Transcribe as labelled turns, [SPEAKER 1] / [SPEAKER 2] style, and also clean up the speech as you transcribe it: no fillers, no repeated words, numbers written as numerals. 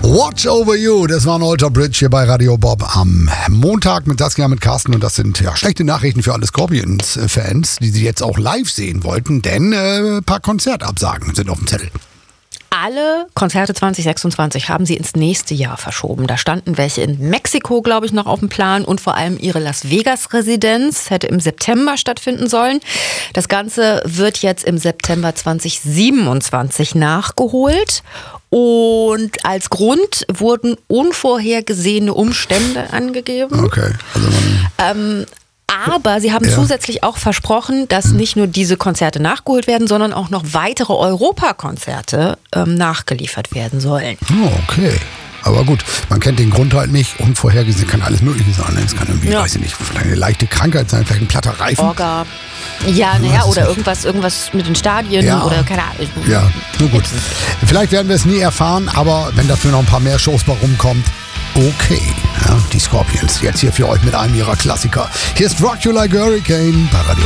[SPEAKER 1] Watch Over You, das war ein Alter Bridge hier bei Radio Bob am Montag mit Saskia, mit Carsten, und das sind ja schlechte Nachrichten für alle Scorpions-Fans, die sie jetzt auch live sehen wollten, denn ein paar Konzertabsagen sind auf dem Zettel.
[SPEAKER 2] Alle Konzerte 2026 haben sie ins nächste Jahr verschoben. Da standen welche in Mexiko, glaube ich, noch auf dem Plan, und vor allem ihre Las Vegas-Residenz hätte im September stattfinden sollen. Das Ganze wird jetzt im September 2027 nachgeholt. Und als Grund wurden unvorhergesehene Umstände angegeben.
[SPEAKER 1] Okay, also
[SPEAKER 2] aber sie haben zusätzlich auch versprochen, dass nicht nur diese Konzerte nachgeholt werden, sondern auch noch weitere Europakonzerte nachgeliefert werden sollen.
[SPEAKER 1] Oh, okay. Aber gut, man kennt den Grund halt nicht. Unvorhergesehen kann alles Mögliche sein. Es kann irgendwie, weiß ich nicht, vielleicht eine leichte Krankheit sein, vielleicht ein platter Reifen.
[SPEAKER 2] Orga. Ja, naja, oder irgendwas mit den Stadien oder keine Ahnung.
[SPEAKER 1] Ja, nur gut. Vielleicht werden wir es nie erfahren, aber wenn dafür noch ein paar mehr Shows bei rumkommt, okay. Ja, die Scorpions, jetzt hier für euch mit einem ihrer Klassiker. Hier ist Rock You Like a Hurricane bei Radio